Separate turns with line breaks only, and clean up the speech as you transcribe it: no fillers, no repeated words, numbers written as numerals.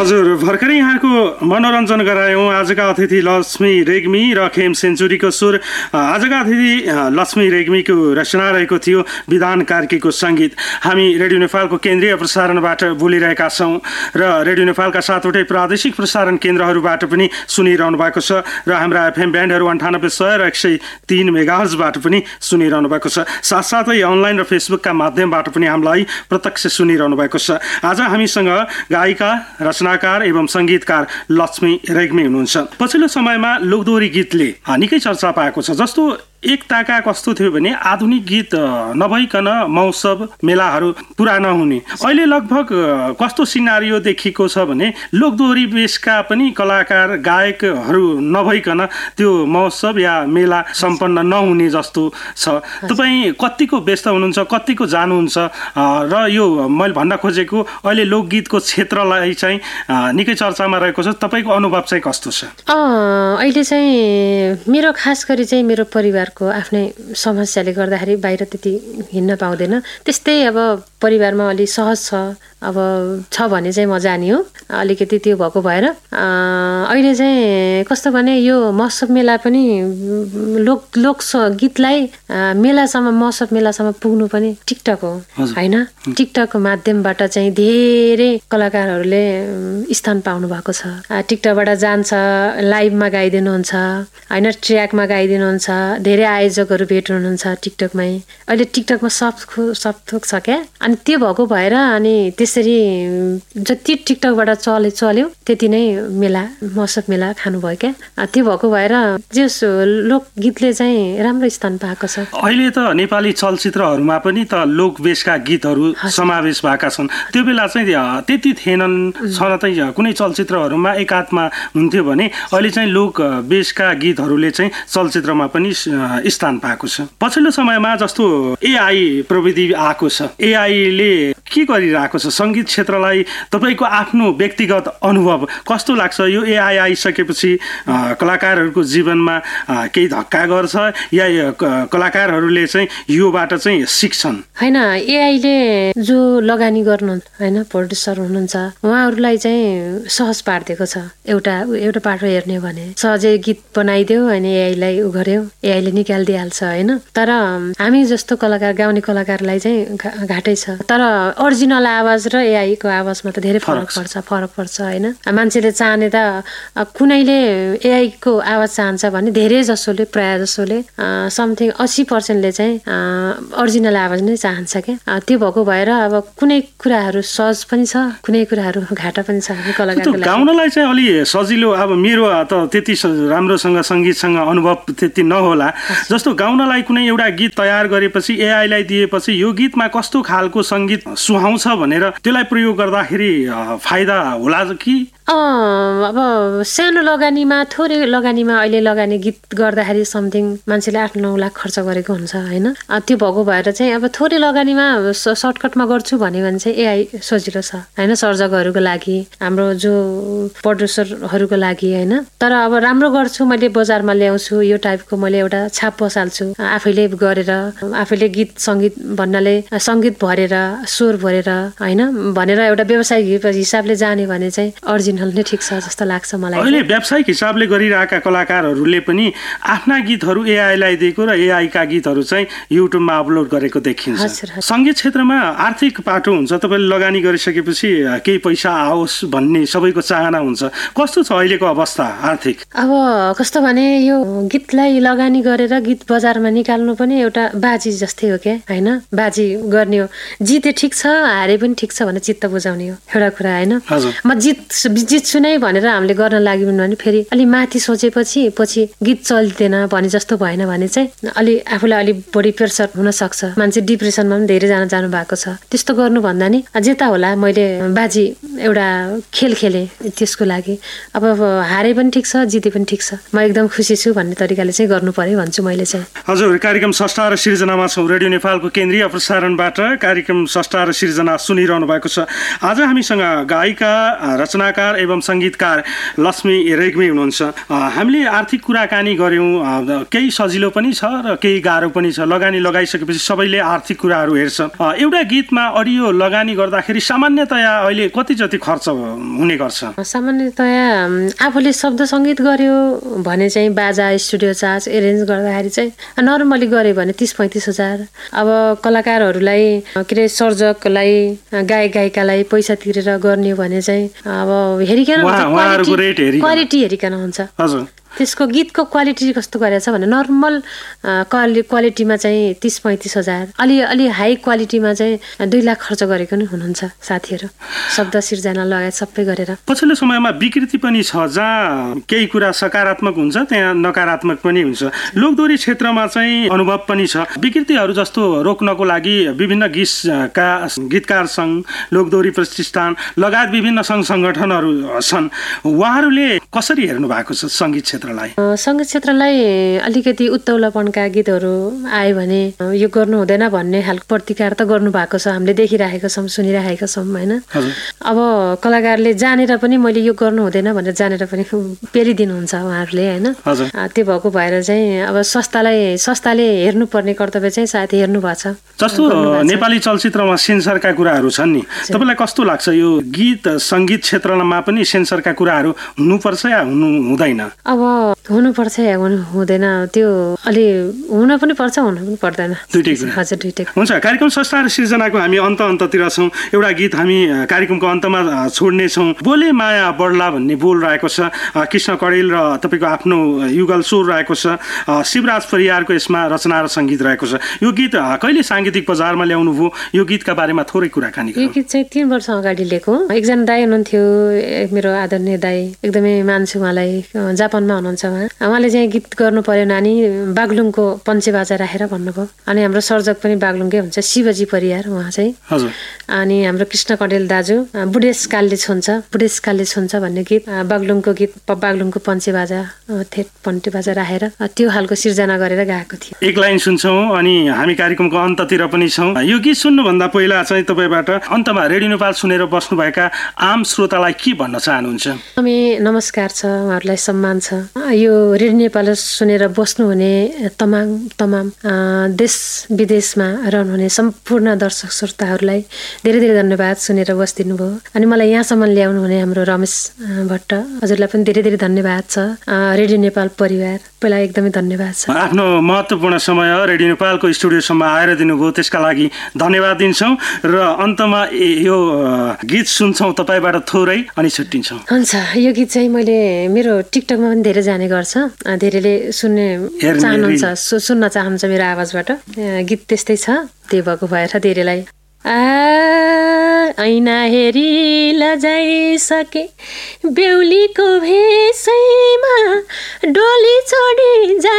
हजुर, भर्खरै यहाँको मनोरञ्जन गरायौँ आजका अतिथि लक्ष्मी रेग्मी र खेम सेन्चुरीको सुर। आजका अतिथि लक्ष्मी रेग्मीको रचना रहेको थियो विधान कार्कीको सङ्गीत। हामी रेडियो नेपालको केन्द्रीय प्रसारणबाट बोलिरहेका छौँ र रेडियो नेपालका सातवटै प्रादेशिक प्रसारण केन्द्रहरूबाट पनि सुनिरहनु भएको छ र हाम्रा एफएम ब्यान्डहरू 98.100 र 103 मेगाहर्जबाट पनि सुनिरहनु भएको छ। साथसाथै अनलाइन र फेसबुकका माध्यमबाट पनि हामीलाई प्रत्यक्ष सुनिरहनु भएको छ। आज हामीसँग गायिका, रचनाकार एवं सङ्गीतकार लक्ष्मी रेग्मी हुनुहुन्छ। पछिल्लो समयमा लोकदोहोरी गीतले निकै चर्चा पाएको छ। जस्तो एक ताका कस्तो थियो भने आधुनिक गीत नभइकन महोत्सव मेलाहरू पुरा नहुने। अहिले लगभग कस्तो सिनारियो देखिएको छ भने लोकदोहोरी बेसका पनि कलाकार गायकहरू नभइकन त्यो महोत्सव या मेला सम्पन्न नहुने जस्तो छ। तपाईँ कतिको व्यस्त हुनुहुन्छ, कतिको जानुहुन्छ र यो मैले भन्न खोजेको अहिले लोकगीतको क्षेत्रलाई चाहिँ निकै चर्चामा रहेको छ। तपाईँको अनुभव चाहिँ कस्तो छ?
अहिले चाहिँ मेरो खास गरी चाहिँ मेरो परिवार आफ्नै समस्याले गर्दाखेरि बाहिर त्यति हिँड्न पाउँदैन। त्यस्तै अब परिवारमा अलि सहज छ, अब छ भने चाहिँ म जाने हो। अलिकति त्यो भएको भएर अहिले चाहिँ कस्तो भने यो महोत्सव मेला पनि लोक गीतलाई मेलासम्म, महोत्सव मेलासम्म पुग्नु पनि टिकटक हो होइन। टिकटकको माध्यमबाट चाहिँ धेरै कलाकारहरूले स्थान पाउनु भएको छ। टिकटकबाट जान्छ, लाइभमा गाइदिनुहुन्छ होइन, ट्र्याकमा गाइदिनुहुन्छ। धेरै आयोजकहरू भेट हुनुहुन्छ टिकटकमै। अहिले टिकटकमा सब थोक छ क्या। अनि त्यो भएको भएर अनि त्यसरी जति टिकटकबाट चल्यो त्यति नै मेला, महोत्सव मेला खानुभयो क्या। त्यो भएको भएर जस लोकगीतले चाहिँ राम्रो स्थान पाएको छ।
अहिले त नेपाली चलचित्रहरूमा पनि त लोकवेशका गीतहरू समावेश भएका छन्। त्यो बेला चाहिँ त्यति थिएनन्, छन त कुनै चलचित्रहरूमा एकात्मा हुन्थ्यो भने अहिले चाहिँ लोकवेशका गीतहरूले चाहिँ चलचित्रमा पनि स्थान पाएको छ। पछिल्लो समयमा जस्तो एआई प्रविधि आएको छ, एआईले के गरिरहेको छ सङ्गीत क्षेत्रलाई? तपाईँको आफ्नो व्यक्तिगत अनुभव कस्तो लाग्छ? यो एआई आइसकेपछि कलाकारहरूको जीवनमा केही धक्का गर्छ या कलाकारहरूले चाहिँ योबाट चाहिँ सिक्छन्?
होइन, एआईले जो लगानी गर्नु होइन, प्रोड्युसर हुनुहुन्छ उहाँहरूलाई चाहिँ सहज पारिदिएको छ। एउटा पाटो हेर्ने भने सहजै गीत बनाइदियो अनि एआईलाई उ गर्यो, एआईले निकालिदिइहाल्छ होइन। तर हामी जस्तो कलाकार, गाउने कलाकारलाई चाहिँ घाटै छ। तर ओरिजिनल आवाज र एआईको आवाजमा त धेरै फरक पर्छ होइन। मान्छेले चाहने त कुनैले एआईको आवाज चाहन्छ भने धेरै जसोले, प्राय जसोले समथिङ 80% चाहिँ ओरिजिनल आवाज नै चाहन्छ क्या। त्यो भएको भएर अब कुनै कुराहरू सहज पनि छ, कुनै कुराहरू घाटा पनि छ कलाकारको लागि।
गाउनलाई चाहिँ अलि सजिलो, अब मेरो त त्यति राम्रोसँग सङ्गीतसँग अनुभव त्यति नहोला। जस्तो गाउनलाई कुनै एउटा गीत तयार गरेपछि एआईलाई दिएपछि यो गीतमा कस्तो खालको सङ्गीत सुहाउँछ भनेर त्यसलाई प्रयोग गर्दाखेरि फाइदा होला कि?
अब सानो लगानीमा, थोरै लगानीमा अहिले लगानी गीत गर्दाखेरि समथिङ मान्छेले 8-9 लाख खर्च गरेको हुन्छ होइन। त्यो भएको भएर चाहिँ अब थोरै लगानीमा सर्टकटमा गर्छु भन्यो भने चाहिँ एआई सजिलो छ होइन, सर्जकहरूको लागि, हाम्रो जो प्रड्युसरहरूको लागि होइन। तर अब राम्रो गर्छु, मैले बजारमा ल्याउँछु, यो टाइपको मैले एउटा छाप बसाल्छु आफैले गरेर, आफैले गीत सङ्गीत भन्नाले सङ्गीत भरेर, स्वर भरेर होइन भनेर एउटा व्यावसायिक हिसाबले जाने भने चाहिँ ओरिजिनल नै ठिक छ जस्तो लाग्छ मलाई।
अहिले व्यावसायिक हिसाबले गरिरहेका कलाकारहरूले पनि आफ्ना गीतहरू एआईलाई दिएको र एआईका गीतहरू चाहिँ युट्युबमा अपलोड गरेको देखिन्छ। सङ्गीत क्षेत्रमा आर्थिक पाटो हुन्छ, तपाईँले लगानी गरिसकेपछि केही पैसा आओस् भन्ने सबैको चाहना हुन्छ। कस्तो छ अहिलेको अवस्था आर्थिक?
अब कस्तो भने यो गीतलाई लगानी गरेर गीत बजारमा निकाल्नु पनि एउटा बाजी जस्तै हो क्या होइन। बाजी गर्ने हो, जिते ठिक छ, हारे पनि ठिक छ भने चित्त बुझाउने हो एउटा कुरा होइन। म जित्छु नै भनेर हामीले गर्न लाग्यौँ भने फेरि अलि माथि सोचेपछि पछि गीत चल्दैन भने जस्तो भएन भने चाहिँ आफूलाई अलि बढी प्रेसर हुन सक्छ। मान्छे डिप्रेसनमा पनि धेरैजना जानु भएको छ। त्यस्तो गर्नु भन्दा नि जेता होला, मैले बाजी एउटा खेल खेलेँ त्यसको लागि। अब हारे पनि ठिक छ, जिते पनि ठिक छ, म एकदम खुसी छु भन्ने तरिकाले चाहिँ गर्नु पर्यो भन्छु। भन्छु मैले चाहिँ।
हजुर, कार्यक्रम स्रष्टा र सिर्जनामा छौँ। रेडियो नेपालको केन्द्रीय प्रसारणबाट कार्यक्रम स्रष्टा र सिर्जना सुनिरहनु भएको छ। आज हामीसँग गायिका, रचनाकार एवं सङ्गीतकार लक्ष्मी रेग्मी हुनुहुन्छ। हामीले आर्थिक कुराकानी गऱ्यौँ, केही सजिलो पनि छ र केही गाह्रो पनि छ। लगानी लगाइसकेपछि सबैले आर्थिक कुराहरू हेर्छ। एउटा गीतमा अडियो लगानी गर्दाखेरि सामान्यतया अहिले कति जति खर्च हुने गर्छ?
सामान्यतया आफूले शब्द सङ्गीत गर्यो भने चाहिँ बाजा, स्टुडियो चार्ज, एरेन्ज गर्दाखेरि चाहिँ नर्मली गऱ्यो भने 30-35 हजार। अब कलाकारहरूलाई के अरे सर्जकलाई, गायक गायिकालाई पैसा तिरेर गर्ने भने चाहिँ अब हेरिकन क्वालिटी हेरिकन हुन्छ। त्यसको गीतको क्वालिटी कस्तो गरेछ भने नर्मल क्वालिटीमा चाहिँ 30-35 हजार, अलि हाई क्वालिटीमा चाहिँ 2 लाख खर्च गरेको नि हुनुहुन्छ साथीहरू, शब्द सिर्जना लगायत सबै गरेर।
पछिल्लो समयमा विकृति पनि छ, जहाँ केही कुरा सकारात्मक हुन्छ त्यहाँ नकारात्मक पनि हुन्छ। लोकदोरी क्षेत्रमा चाहिँ अनुभव पनि छ। विकृतिहरू जस्तो रोक्नको लागि विभिन्न गीतकार सङ्घ, लोकदोरी प्रतिष्ठान लगायत विभिन्न सङ्घ सङ्गठनहरू छन्। उहाँहरूले कसरी हेर्नु भएको छ सङ्गीत क्षेत्रलाई?
सङ्गीत क्षेत्रलाई अलिकति उत्तौलापनका गीतहरू आयो भने यो गर्नु हुँदैन भन्ने खालको प्रतिकार त गर्नु भएको छ, हामीले देखिरहेका छौँ, सुनिरहेका छौँ होइन। अब कलाकारले जानेर पनि मैले यो गर्नु हुँदैन भनेर जानेर पनि पेरिदिनुहुन्छ उहाँहरूले होइन। त्यो भएको भएर चाहिँ अब संस्थाले हेर्नुपर्ने कर्तव्य चाहिँ सायद हेर्नु भएको छ।
जस्तो नेपाली चलचित्रमा सेन्सरका कुराहरू छन् नि, तपाईँलाई कस्तो लाग्छ यो गीत सङ्गीत क्षेत्रमा पनि सेन्सरका कुराहरू हुनुपर्छ या हुनु हुँदैन?
अब हुनुपर्छ या हुँदैन, त्यो अलि हुन पनि पर्छ, हुन पनि पर्दैन।
हजुर, दुईटै हुन्छ। कार्यक्रम स्रष्टा र सिर्जनाको हामी अन्ततिर छौँ। एउटा गीत हामी कार्यक्रमको अन्तमा छोड्नेछौँ। बोले माया बढ्ला भन्ने बोल रहेको छ, कृष्ण कडेल र तपाईँको आफ्नो युगल स्वर रहेको छ, शिवराज परियारको यसमा रचना र सङ्गीत रहेको छ। यो गीत कहिले साङ्गीतिक बजारमा ल्याउनु भयो? यो गीतका बारेमा थोरै कुराकानी गरौँ।
यो गीत चाहिँ 3 वर्ष अगाडि लिएको। एकजना दाई हुनुहुन्थ्यो, मेरो आदरणीय दाई, एकदमै मान्छु उहाँलाई, जापानमा हुनुहुन्छ उहाँले चाहिँ गीत गर्नु पर्यो नानी, बागलुङको पञ्चेबाजा राखेर भन्नुभयो। अनि हाम्रो सर्जक पनि बागलुङकै हुन्छ, शिवजी परियार उहाँ चाहिँ। अनि हाम्रो कृष्ण कडेल दाजु बुढेसकालले छुन्छ भन्ने गीत, बागलुङको गीत, बागलुङको पञ्चेबाजा राखेर त्यो खालको सिर्जना गरेर गाएको थियो।
एक लाइन सुन्छौँ अनि हामी कार्यक्रमको अन्ततिर पनि छौँ। यो गीत सुन्नुभन्दा पहिला चाहिँ तपाईँबाट अन्तमा रेडियो नेपाल सुनेर बस्नुभएका आम श्रोतालाई के भन्न चाहनुहुन्छ?
हामी नमस्कार छ, उहाँहरूलाई सम्मान छ। यो रेडियो नेपाल सुनेर बस्नुहुने तमाम देश विदेशमा रहनुहुने सम्पूर्ण दर्शक श्रोताहरूलाई धेरै धेरै धन्यवाद, सुनेर बसिदिनु भयो। अनि मलाई यहाँसम्म ल्याउनु हुने हाम्रो रमेश भट्ट हजुरलाई पनि धेरै धेरै धन्यवाद छ। रेडियो नेपाल परिवार पहिला एकदमै धन्यवाद छ।
आफ्नो महत्त्वपूर्ण समय रेडियो नेपालको स्टुडियोसम्म आएर दिनुभयो, त्यसका लागि धन्यवाद दिन्छौँ। र अन्तमा यो गीत सुन्छौँ तपाईँबाट थोरै अनि छुट्टिन्छौँ।
हुन्छ, यो गीत चाहिँ मैले मेरो टिकटकमा पनि धेरै जाने गर्छ, धेरैले सुन्न चाहन्छ मेरो आवाजबाट। गीत त्यस्तै छ, त्यही भएको भएर धेरैलाई ऐना हेरी लजाइसके बेहुलीको भेषैमा डोली चढी